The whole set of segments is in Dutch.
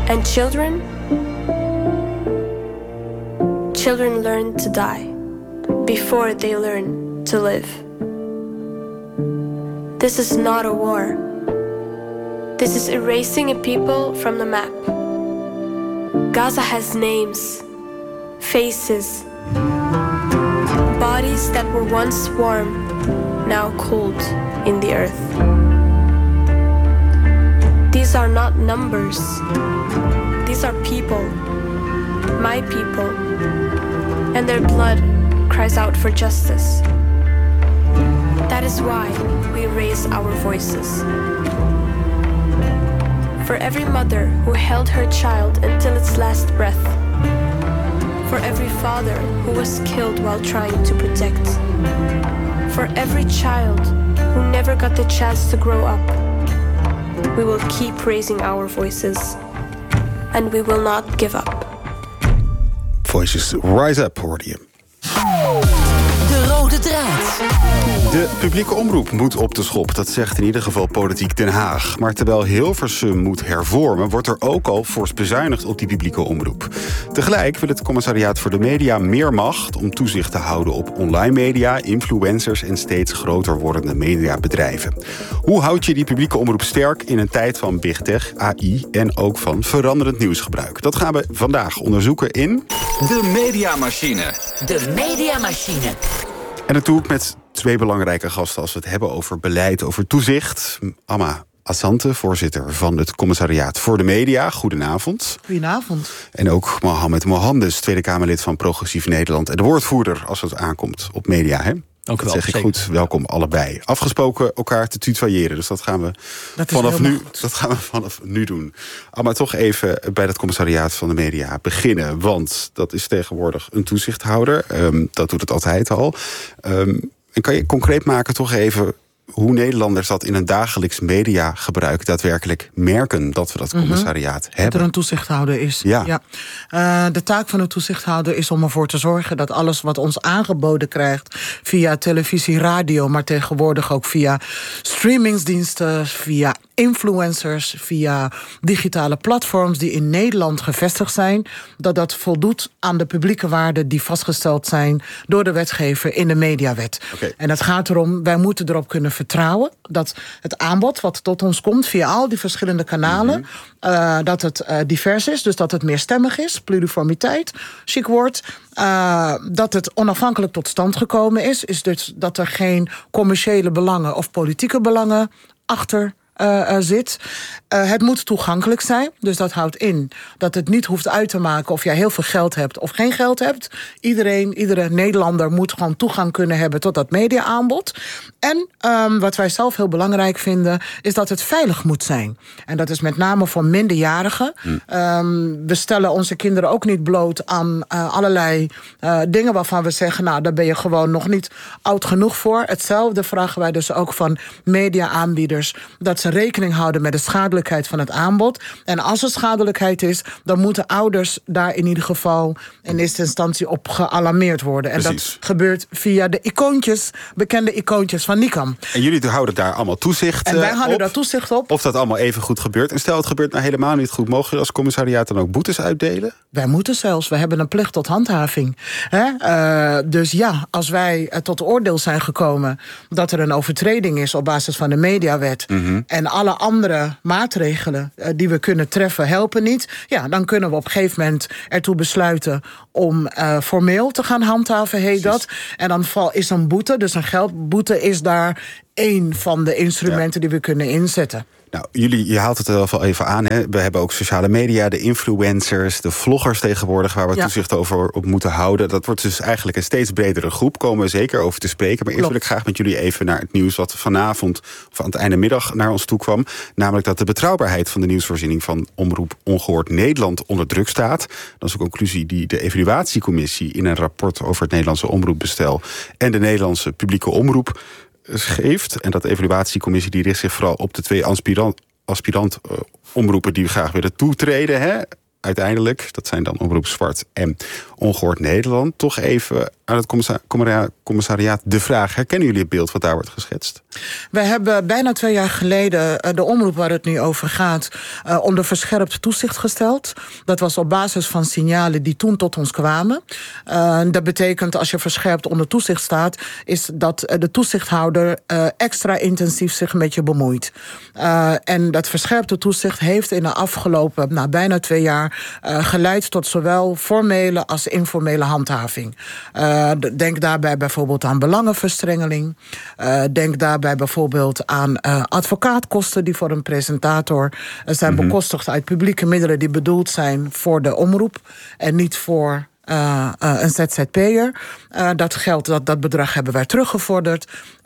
And children learn to die before they learn to live. This is not a war. This is erasing a people from the map. Gaza has names, faces, bodies that were once warm, now cold in the earth. These are not numbers. These are people, my people, and their blood cries out for justice. That is why we raise our voices. For every mother who held her child until its last breath. For every father who was killed while trying to protect. For every child who never got the chance to grow up. We will keep raising our voices. And we will not give up. Voices Rise Up, hoorde je. De rode draad. De publieke omroep moet op de schop, dat zegt in ieder geval Politiek Den Haag. Maar terwijl Hilversum moet hervormen, wordt er ook al fors bezuinigd op die publieke omroep. Tegelijk wil het Commissariaat voor de Media meer macht om toezicht te houden op online media, influencers en steeds groter wordende mediabedrijven. Hoe houd je die publieke omroep sterk in een tijd van big tech, AI en ook van veranderend nieuwsgebruik? Dat gaan we vandaag onderzoeken in... De Mediamachine. De Mediamachine. En dat doe ik met twee belangrijke gasten als we het hebben over beleid, over toezicht. Amma Asante, voorzitter van het Commissariaat voor de Media. Goedenavond. Goedenavond. En ook Mohammed Mohandes, Tweede Kamerlid van Progressief Nederland en de woordvoerder als het aankomt op media, hè? Dank u wel. Dat zeg ik goed. Welkom allebei. Afgesproken elkaar te tutoyeren, dus dat gaan we vanaf nu doen. Maar toch even bij dat Commissariaat van de Media beginnen. Want dat is tegenwoordig een toezichthouder. Dat doet het altijd al. En kan je concreet maken toch even hoe Nederlanders dat in een dagelijks mediagebruik daadwerkelijk merken dat we dat commissariaat hebben? Dat er een toezichthouder is. Ja. De taak van de toezichthouder is om ervoor te zorgen dat alles wat ons aangeboden krijgt via televisie, radio, maar tegenwoordig ook via streamingsdiensten, via influencers, via digitale platforms die in Nederland gevestigd zijn, dat voldoet aan de publieke waarden die vastgesteld zijn door de wetgever in de mediawet. Okay. En het gaat erom, wij moeten erop kunnen vertrouwen dat het aanbod wat tot ons komt via al die verschillende kanalen, dat het divers is, dus dat het meerstemmig is, pluriformiteit, chic woord, dat het onafhankelijk tot stand gekomen is dus dat er geen commerciële belangen of politieke belangen achter zit. Het moet toegankelijk zijn. Dus dat houdt in dat het niet hoeft uit te maken of jij heel veel geld hebt of geen geld hebt. Iedere Nederlander moet gewoon toegang kunnen hebben tot dat mediaaanbod. En wat wij zelf heel belangrijk vinden, is dat het veilig moet zijn. En dat is met name voor minderjarigen. We stellen onze kinderen ook niet bloot aan allerlei dingen waarvan we zeggen, nou, daar ben je gewoon nog niet oud genoeg voor. Hetzelfde vragen wij dus ook van media-aanbieders, dat ze rekening houden met de schadelijkheid van het aanbod. En als er schadelijkheid is, dan moeten ouders daar in ieder geval in eerste instantie op gealarmeerd worden. En Precies. dat gebeurt via de bekende icoontjes van Nikam. En jullie houden daar allemaal toezicht En wij houden op. daar toezicht op. Of dat allemaal even goed gebeurt. En stel het gebeurt nou helemaal niet goed. Mogen jullie als commissariaat dan ook boetes uitdelen? Wij moeten zelfs. We hebben een plicht tot handhaving. Dus ja, als wij tot oordeel zijn gekomen dat er een overtreding is op basis van de mediawet, en alle andere maatregelen die we kunnen treffen helpen niet, ja, dan kunnen we op een gegeven moment ertoe besluiten om formeel te gaan handhaven, heet dat. En dan is een boete, dus een geldboete is daar één van de instrumenten die we kunnen inzetten. Nou, je haalt het er wel even aan, hè? We hebben ook sociale media, de influencers, de vloggers tegenwoordig, waar we toezicht over op moeten houden. Dat wordt dus eigenlijk een steeds bredere groep. Komen we zeker over te spreken. Maar eerst wil ik graag met jullie even naar het nieuws wat vanavond of aan het einde middag naar ons toe kwam. Namelijk dat de betrouwbaarheid van de nieuwsvoorziening van Omroep Ongehoord Nederland onder druk staat. Dat is een conclusie die de evaluatiecommissie in een rapport over het Nederlandse omroepbestel en de Nederlandse publieke omroep geeft. En dat de evaluatiecommissie die richt zich vooral op de twee aspirant omroepen die we graag willen toetreden. Hè? Uiteindelijk, dat zijn dan Omroep Zwart en Ongehoord Nederland. Toch even, aan het commissariaat de vraag: herkennen jullie het beeld wat daar wordt geschetst? We hebben bijna 2 jaar geleden de omroep waar het nu over gaat onder verscherpt toezicht gesteld. Dat was op basis van signalen die toen tot ons kwamen. Dat betekent als je verscherpt onder toezicht staat, is dat de toezichthouder extra intensief zich met je bemoeit. En dat verscherpte toezicht heeft in de afgelopen bijna 2 jaar geleid tot zowel formele als informele handhaving. Denk daarbij bijvoorbeeld aan belangenverstrengeling. Denk daarbij bijvoorbeeld aan advocaatkosten die voor een presentator zijn bekostigd uit publieke middelen die bedoeld zijn voor de omroep en niet voor een ZZP'er. Dat bedrag hebben wij teruggevorderd.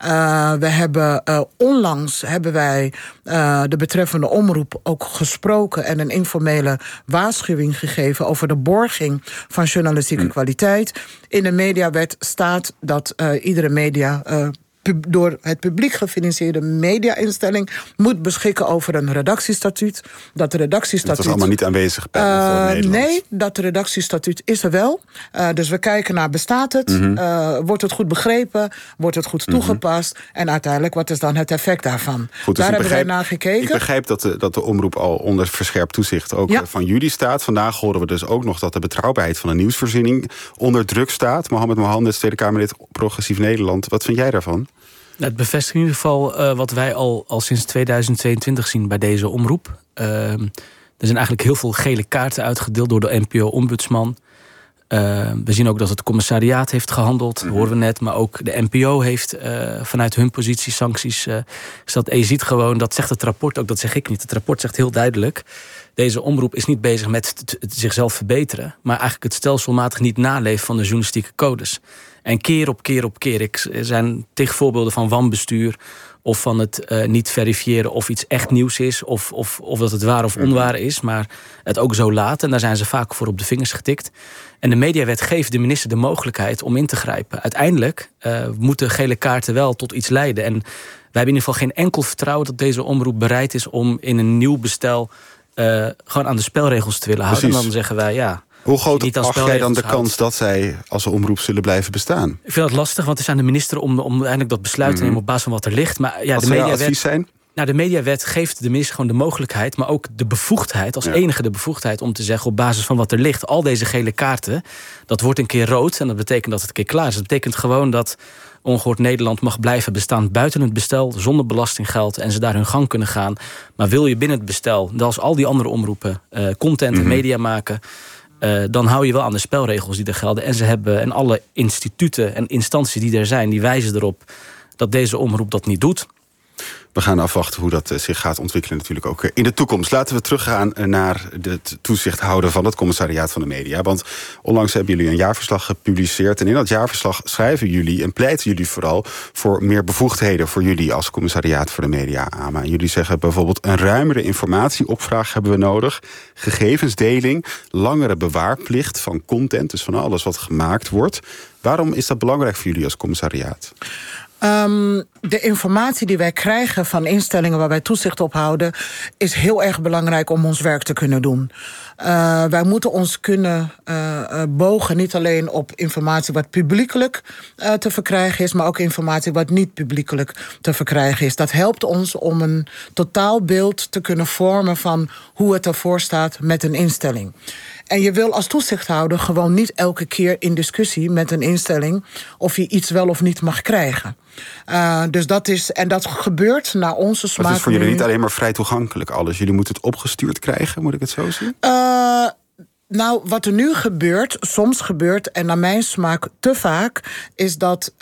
Onlangs hebben wij de betreffende omroep ook gesproken en een informele waarschuwing gegeven over de borging van journalistieke kwaliteit. In de mediawet staat dat iedere media door het publiek gefinancierde media-instelling moet beschikken over een redactiestatuut. Dat redactiestatuut... Dat was allemaal niet aanwezig bij Nederland. Nee, dat redactiestatuut is er wel. Dus we kijken naar, bestaat het? Wordt het goed begrepen? Wordt het goed toegepast? En uiteindelijk, wat is dan het effect daarvan? Goed, dus daar hebben wij naar gekeken. Ik begrijp dat de omroep al onder verscherpt toezicht ook van jullie staat. Vandaag horen we dus ook nog dat de betrouwbaarheid van de nieuwsvoorziening onder druk staat. Mohammed Mohandes, Tweede Kamerlid Progressief Nederland. Wat vind jij daarvan? Het bevestigt in ieder geval wat wij al sinds 2022 zien bij deze omroep. Er zijn eigenlijk heel veel gele kaarten uitgedeeld door de NPO-ombudsman. We zien ook dat het commissariaat heeft gehandeld, dat horen we net. Maar ook de NPO heeft vanuit hun positie sancties gesteld. En je ziet gewoon, dat zegt het rapport ook, dat zeg ik niet. Het rapport zegt heel duidelijk: deze omroep is niet bezig met zichzelf verbeteren, maar eigenlijk het stelselmatig niet naleven van de journalistieke codes. En keer op keer. Er zijn tig voorbeelden van wanbestuur of van het niet verifiëren of iets echt nieuws is of dat het waar of onwaar is, maar het ook zo laten. En daar zijn ze vaak voor op de vingers getikt. En de mediawet geeft de minister de mogelijkheid om in te grijpen. Uiteindelijk moeten gele kaarten wel tot iets leiden. En wij hebben in ieder geval geen enkel vertrouwen dat deze omroep bereid is om in een nieuw bestel gewoon aan de spelregels te willen houden. En dan zeggen wij Hoe groot acht jij dan de kans dat zij als omroep zullen blijven bestaan? Ik vind dat lastig, want het is aan de minister om uiteindelijk dat besluit te nemen op basis van wat er ligt. Maar wat zou jouw advies zijn? De mediawet geeft de minister gewoon de mogelijkheid, maar ook de bevoegdheid, als enige de bevoegdheid om te zeggen op basis van wat er ligt, al deze gele kaarten, dat wordt een keer rood en dat betekent dat het een keer klaar is. Dat betekent gewoon dat Ongehoord Nederland mag blijven bestaan buiten het bestel, zonder belastinggeld, en ze daar hun gang kunnen gaan. Maar wil je binnen het bestel, als al die andere omroepen, content en media maken, dan hou je wel aan de spelregels die er gelden. En ze hebben, en alle instituten en instanties die er zijn, die wijzen erop dat deze omroep dat niet doet. We gaan afwachten hoe dat zich gaat ontwikkelen natuurlijk ook in de toekomst. Laten we teruggaan naar het toezichthouder van het commissariaat van de media. Want onlangs hebben jullie een jaarverslag gepubliceerd. En in dat jaarverslag schrijven jullie en pleiten jullie vooral voor meer bevoegdheden voor jullie als commissariaat voor de media, AMA. Jullie zeggen bijvoorbeeld een ruimere informatieopvraag hebben we nodig. Gegevensdeling, langere bewaarplicht van content, dus van alles wat gemaakt wordt. Waarom is dat belangrijk voor jullie als commissariaat? De informatie die wij krijgen van instellingen waar wij toezicht op houden is heel erg belangrijk om ons werk te kunnen doen. Wij moeten ons kunnen bogen niet alleen op informatie wat publiekelijk te verkrijgen is, maar ook informatie wat niet publiekelijk te verkrijgen is. Dat helpt ons om een totaalbeeld te kunnen vormen van hoe het ervoor staat met een instelling. En je wil als toezichthouder gewoon niet elke keer in discussie met een instelling of je iets wel of niet mag krijgen. Dus dat gebeurt naar onze smaak. Het is voor jullie niet alleen maar vrij toegankelijk alles. Jullie moeten het opgestuurd krijgen, moet ik het zo zien? Wat er nu gebeurt, soms gebeurt, en naar mijn smaak te vaak, is dat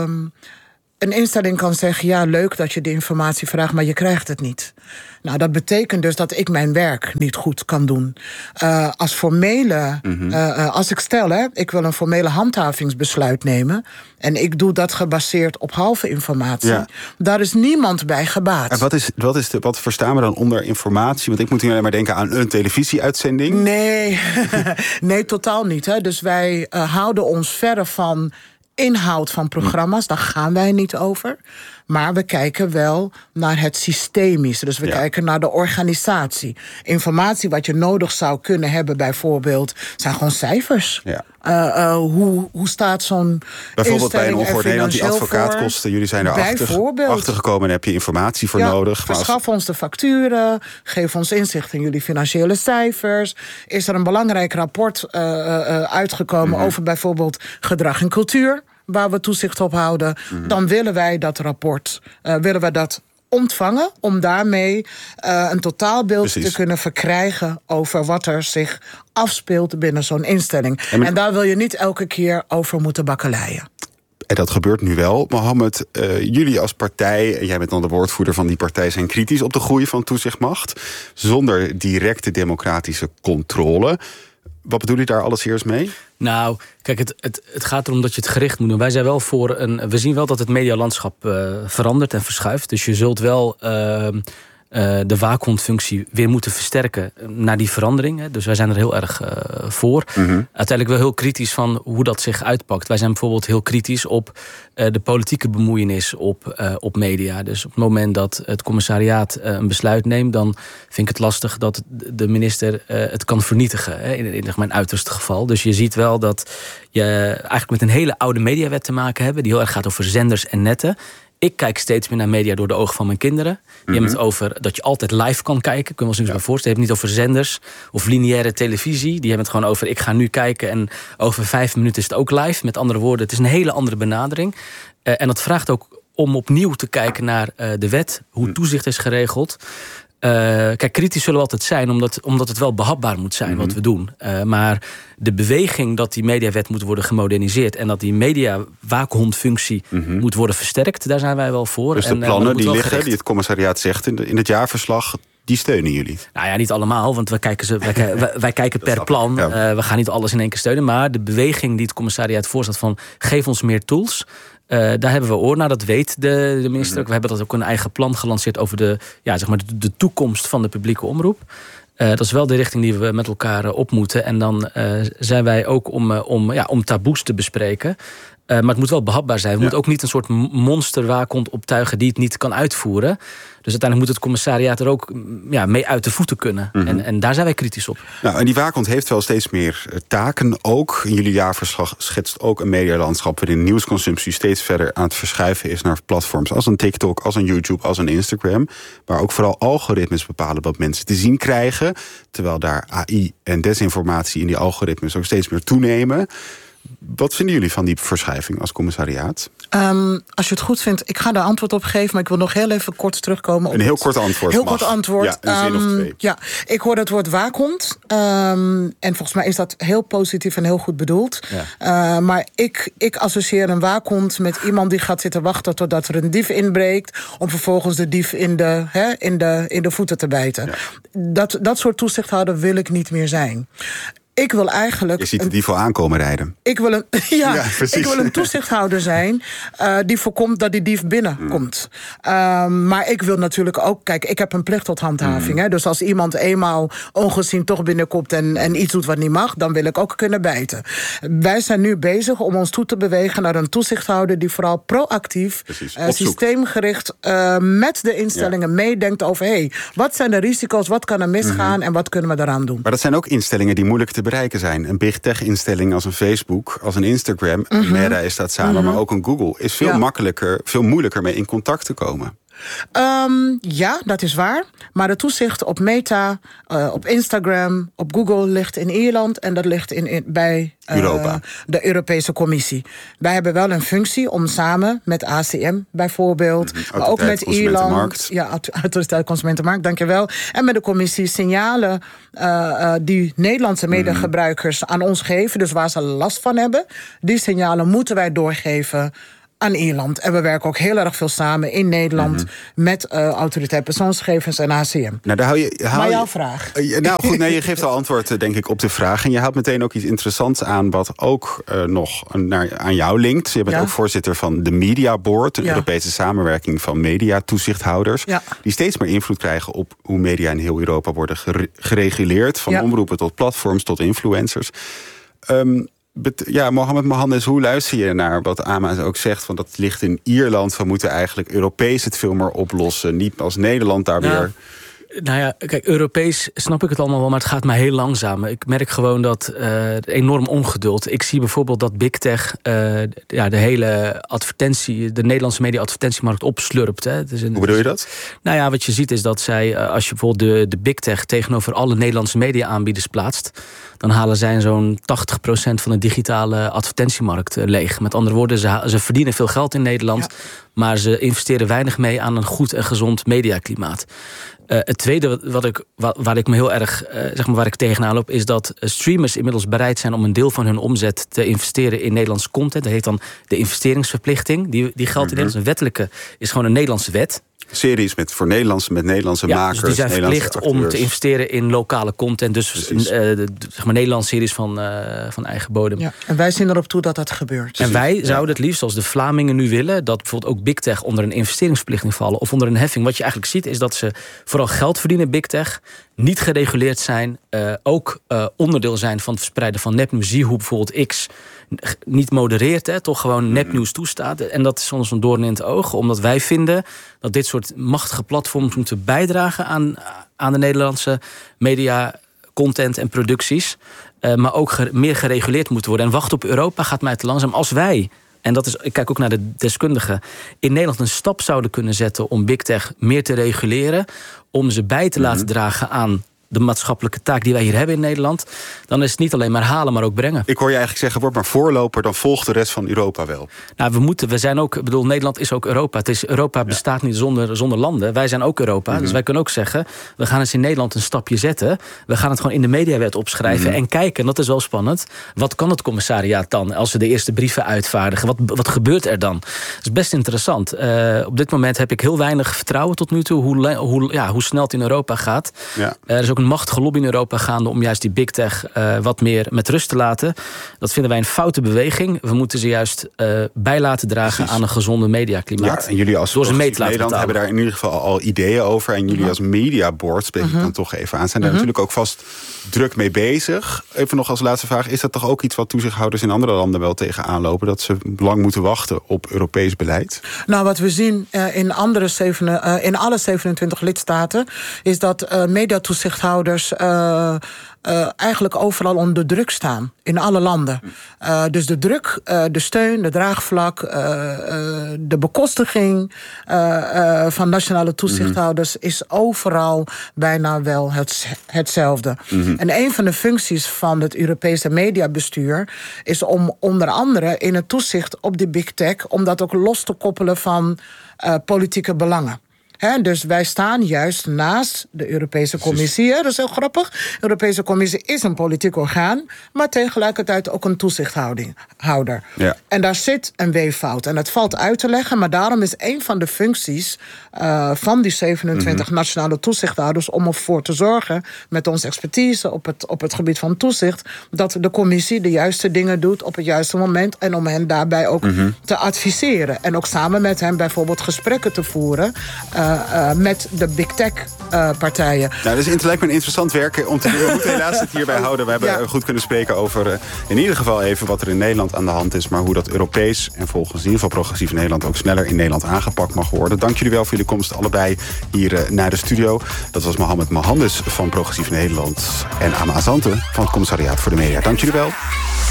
een instelling kan zeggen, ja, leuk dat je de informatie vraagt, maar je krijgt het niet. Nou, dat betekent dus dat ik mijn werk niet goed kan doen. Als formele, als ik stel, ik wil een formele handhavingsbesluit nemen, en ik doe dat gebaseerd op halve informatie, daar is niemand bij gebaat. En wat verstaan we dan onder informatie? Want ik moet nu alleen maar denken aan een televisieuitzending. Nee, totaal niet. Dus wij houden ons verre van inhoud van programma's, daar gaan wij niet over. Maar we kijken wel naar het systemische. Dus we kijken naar de organisatie. Informatie wat je nodig zou kunnen hebben bijvoorbeeld zijn gewoon cijfers. Ja. Hoe staat zo'n bijvoorbeeld bij een ongehoord Nederland, die advocaatkosten. Jullie zijn achter gekomen en heb je informatie voor nodig. Verschaf ons de facturen. Geef ons inzicht in jullie financiële cijfers. Is er een belangrijk rapport uitgekomen over bijvoorbeeld gedrag en cultuur, waar we toezicht op houden, dan willen wij dat rapport ontvangen om daarmee een totaalbeeld te kunnen verkrijgen over wat er zich afspeelt binnen zo'n instelling. En daar wil je niet elke keer over moeten bakkeleien. En dat gebeurt nu wel. Mohammed, jullie als partij, en jij bent dan de woordvoerder van die partij, zijn kritisch op de groei van toezichtmacht, zonder directe democratische controle. Wat bedoel je daar alles eerst mee? Nou, kijk, het gaat erom dat je het gericht moet doen. Wij zijn wel voor we zien wel dat het medialandschap verandert en verschuift. Dus je zult wel de waakhondfunctie weer moeten versterken naar die verandering. Hè. Dus wij zijn er heel erg voor. Uiteindelijk wel heel kritisch van hoe dat zich uitpakt. Wij zijn bijvoorbeeld heel kritisch op de politieke bemoeienis op media. Dus op het moment dat het commissariaat een besluit neemt, dan vind ik het lastig dat de minister het kan vernietigen. Hè, in mijn uiterste geval. Dus je ziet wel dat je eigenlijk met een hele oude mediawet te maken hebben, die heel erg gaat over zenders en netten. Ik kijk steeds meer naar media door de ogen van mijn kinderen. Die hebben het over dat je altijd live kan kijken. Kunnen we ons niet voorstellen. Je hebt het niet over zenders of lineaire televisie. Die hebben het gewoon over ik ga nu kijken en over 5 minuten is het ook live. Met andere woorden, het is een hele andere benadering. En dat vraagt ook om opnieuw te kijken naar de wet. Hoe toezicht is geregeld. Kijk, kritisch zullen we altijd zijn, omdat het wel behapbaar moet zijn wat we doen. Maar de beweging dat die mediawet moet worden gemoderniseerd en dat die mediawaakhondfunctie moet worden versterkt, daar zijn wij wel voor. Dus de plannen die liggen, die het commissariaat zegt in het jaarverslag, die steunen jullie? Nou ja, niet allemaal, want wij kijken per plan. Ja. We gaan niet alles in één keer steunen, maar de beweging die het commissariaat voorstelt van geef ons meer tools. Daar hebben we oor naar, dat weet de minister ook. We hebben dat ook een eigen plan gelanceerd over de toekomst van de publieke omroep. Dat is wel de richting die we met elkaar op moeten. En dan zijn wij ook om taboes te bespreken. Maar het moet wel behapbaar zijn. We moeten ook niet een soort monsterwaakhond optuigen die het niet kan uitvoeren. Dus uiteindelijk moet het commissariaat er ook mee uit de voeten kunnen. En daar zijn wij kritisch op. Nou, en die waakhond heeft wel steeds meer taken ook. In jullie jaarverslag schetst ook een medialandschap waarin nieuwsconsumptie steeds verder aan het verschuiven is naar platforms als een TikTok, als een YouTube, als een Instagram. Waar ook vooral algoritmes bepalen wat mensen te zien krijgen. Terwijl daar AI en desinformatie in die algoritmes ook steeds meer toenemen. Wat vinden jullie van die verschuiving als commissariaat? Als je het goed vindt, ik ga daar antwoord op geven, maar ik wil nog heel even kort terugkomen op een heel kort antwoord. Heel kort antwoord. Ja, een zin of 2. Ja, ik hoor het woord waakhond. En volgens mij is dat heel positief en heel goed bedoeld. Ja. Maar ik associeer een waakhond met iemand die gaat zitten wachten totdat er een dief inbreekt, om vervolgens de dief in de voeten te bijten. Ja. Dat soort toezichthouder wil ik niet meer zijn. Ik wil eigenlijk. Je ziet de dief al aankomen rijden. Ik wil een toezichthouder zijn die voorkomt dat die dief binnenkomt. Maar ik wil natuurlijk ook. Kijk, ik heb een plicht tot handhaving. Hè, dus als iemand eenmaal ongezien toch binnenkomt en iets doet wat niet mag, dan wil ik ook kunnen bijten. Wij zijn nu bezig om ons toe te bewegen naar een toezichthouder die vooral proactief, systeemgericht met de instellingen meedenkt over wat zijn de risico's, wat kan er misgaan en wat kunnen we daaraan doen. Maar dat zijn ook instellingen die moeilijk te bereiken zijn. Een big tech instelling als een Facebook, als een Instagram, Meta is dat samen, maar ook een Google is veel makkelijker, veel moeilijker mee in contact te komen. Ja, dat is waar. Maar de toezicht op Meta, op Instagram, op Google ligt in Ierland en dat ligt bij Europa. De Europese Commissie. Wij hebben wel een functie om samen met ACM bijvoorbeeld, maar ook met Ierland, Autoriteit Consumentenmarkt, dankjewel, en met de Commissie signalen die Nederlandse medegebruikers aan ons geven, dus waar ze last van hebben, die signalen moeten wij doorgeven aan Ierland. En we werken ook heel erg veel samen in Nederland met Autoriteit Persoonsgegevens en ACM. Nou, daar maar jouw vraag. Nou goed, je geeft al antwoord denk ik op de vraag. En je haalt meteen ook iets interessants aan wat ook nog aan jou linkt. Je bent ook voorzitter van de Media Board, een Europese samenwerking van mediatoezichthouders. Ja. Die steeds meer invloed krijgen op hoe media in heel Europa worden gereguleerd. Van omroepen tot platforms tot influencers. Mohammed Mohandes, hoe luister je naar wat Ama ook zegt? Want dat ligt in Ierland. We moeten eigenlijk Europees het veel meer oplossen. Niet als Nederland daar weer... Nou ja, kijk, Europees snap ik het allemaal wel, maar het gaat maar heel langzaam. Ik merk gewoon dat enorm ongeduld. Ik zie bijvoorbeeld dat Big Tech de hele de Nederlandse media-advertentiemarkt opslurpt. Hè. Hoe bedoel je dat? Nou ja, wat je ziet is dat zij, als je bijvoorbeeld de Big Tech tegenover alle Nederlandse media-aanbieders plaatst, dan halen zij zo'n 80% van de digitale advertentiemarkt leeg. Met andere woorden, ze verdienen veel geld in Nederland, maar ze investeren weinig mee aan een goed en gezond mediaklimaat. Het tweede waar ik me heel erg waar ik tegenaan loop, is dat streamers inmiddels bereid zijn om een deel van hun omzet te investeren in Nederlandse content. Dat heet dan de investeringsverplichting. Die geldt in Nederland. Een wettelijke is gewoon een Nederlandse wet. Series met Nederlandse makers. Dus die zijn verplicht om te investeren in lokale content. Dus Nederlandse series van eigen bodem. Ja, en wij zien erop toe dat dat gebeurt. En wij zouden het liefst, als de Vlamingen nu willen, dat bijvoorbeeld ook Big Tech onder een investeringsverplichting vallen of onder een heffing. Wat je eigenlijk ziet is dat ze vooral geld verdienen, Big Tech, niet gereguleerd zijn, ook onderdeel zijn van het verspreiden van nepnieuws. Zie hoe bijvoorbeeld X niet modereert, toch gewoon nepnieuws toestaat. En dat is soms een doorn in het oog, omdat wij vinden dat dit soort machtige platforms moeten bijdragen aan de Nederlandse media, content en producties, maar ook meer gereguleerd moeten worden. En wachten op Europa gaat mij te langzaam. Als wij, en dat is, ik kijk ook naar de deskundigen, in Nederland een stap zouden kunnen zetten om Big Tech meer te reguleren, om ze bij te laten dragen aan de maatschappelijke taak die wij hier hebben in Nederland, dan is het niet alleen maar halen, maar ook brengen. Ik hoor je eigenlijk zeggen, word maar voorloper, dan volgt de rest van Europa wel. Nou, we zijn ook, Nederland is ook Europa. Europa bestaat niet zonder landen. Wij zijn ook Europa. Dus wij kunnen ook zeggen, we gaan eens in Nederland een stapje zetten. We gaan het gewoon in de mediawet opschrijven en kijken, en dat is wel spannend, wat kan het commissariaat dan als ze de eerste brieven uitvaardigen? Wat gebeurt er dan? Dat is best interessant. Op dit moment heb ik heel weinig vertrouwen tot nu toe hoe snel het in Europa gaat. Ja. Er is ook een machtige lobby in Europa gaande om juist die Big Tech wat meer met rust te laten. Dat vinden wij een foute beweging. We moeten ze juist bij laten dragen aan een gezonde mediaklimaat. Ja, en jullie als Nederland hebben daar in ieder geval al ideeën over. En jullie als mediaboard, spreek ik dan toch even aan, zijn daar natuurlijk ook vast druk mee bezig. Even nog als laatste vraag, is dat toch ook iets wat toezichthouders in andere landen wel tegenaan lopen? Dat ze lang moeten wachten op Europees beleid? Nou, wat we zien in alle 27 lidstaten is dat mediatoezichthouders eigenlijk overal onder druk staan. In alle landen. Dus de druk, de steun, de draagvlak, de bekostiging van nationale toezichthouders is overal bijna wel hetzelfde. En een van de functies van het Europese mediabestuur is om onder andere in het toezicht op de Big Tech, om dat ook los te koppelen van politieke belangen. Dus wij staan juist naast de Europese Commissie. Dat is heel grappig. De Europese Commissie is een politiek orgaan, maar tegelijkertijd ook een toezichthouder. Ja. En daar zit een weeffout. En dat valt uit te leggen, maar daarom is een van de functies van die 27 nationale toezichthouders om ervoor te zorgen, met onze expertise op het gebied van toezicht, dat de Commissie de juiste dingen doet op het juiste moment en om hen daarbij ook te adviseren. En ook samen met hen bijvoorbeeld gesprekken te voeren met de Big Tech partijen. Nou, dus het lijkt me een interessant werk om te doen. We moeten helaas het hierbij houden. We hebben goed kunnen spreken over in ieder geval even wat er in Nederland aan de hand is, maar hoe dat Europees en volgens in ieder geval Progressief Nederland ook sneller in Nederland aangepakt mag worden. Dank jullie wel voor jullie komst allebei hier naar de studio. Dat was Mohammed Mohandes van Progressief Nederland en Ama Asante van het Commissariaat voor de Media. Dank jullie wel.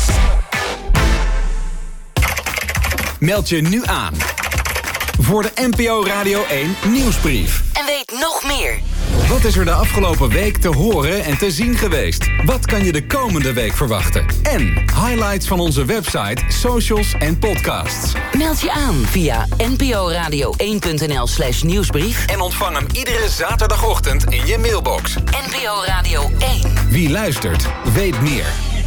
Meld je nu aan voor de NPO Radio 1 nieuwsbrief. En weet nog meer. Wat is er de afgelopen week te horen en te zien geweest? Wat kan je de komende week verwachten? En highlights van onze website, socials en podcasts. Meld je aan via nporadio1.nl/nieuwsbrief. En ontvang hem iedere zaterdagochtend in je mailbox. NPO Radio 1. Wie luistert, weet meer.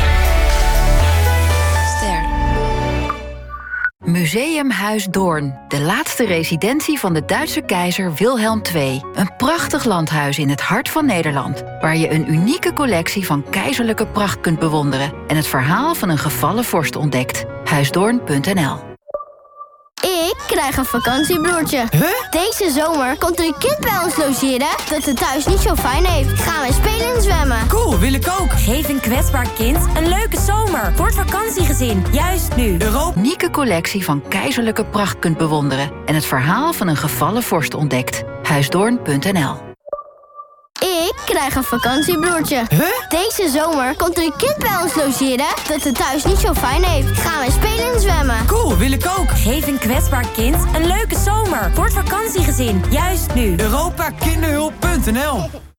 Museumhuis Doorn, de laatste residentie van de Duitse keizer Wilhelm II. Een prachtig landhuis in het hart van Nederland, waar je een unieke collectie van keizerlijke pracht kunt bewonderen en het verhaal van een gevallen vorst ontdekt. Huisdoorn.nl. Ik krijg een vakantiebroertje. Deze zomer komt er een kind bij ons logeren dat het thuis niet zo fijn heeft. Gaan wij spelen en zwemmen. Cool, wil ik ook. Geef een kwetsbaar kind een leuke zomer voor het vakantiegezin. Juist nu. Unieke collectie van keizerlijke pracht kunt bewonderen en het verhaal van een gevallen vorst ontdekt. Huisdoorn.nl. Ik krijg een vakantiebroertje. Deze zomer komt er een kind bij ons logeren dat het thuis niet zo fijn heeft. Gaan wij spelen en zwemmen. Cool, wil ik ook. Geef een kwetsbaar kind een leuke zomer voor het vakantiegezin. Juist nu. Europakinderhulp.nl